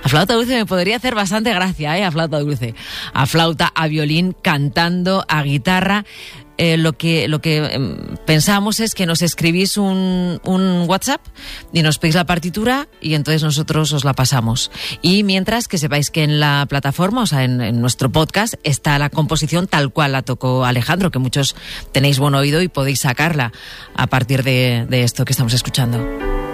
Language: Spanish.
A flauta dulce me podría hacer bastante gracia, a flauta dulce. A flauta, a violín, cantando, a guitarra. Lo que pensamos es que nos escribís un WhatsApp y nos pedís la partitura y entonces nosotros os la pasamos. Y mientras que sepáis que en la plataforma, o sea, en nuestro podcast, está la composición tal cual la tocó Alejandro, que muchos tenéis buen oído y podéis sacarla a partir de esto que estamos escuchando.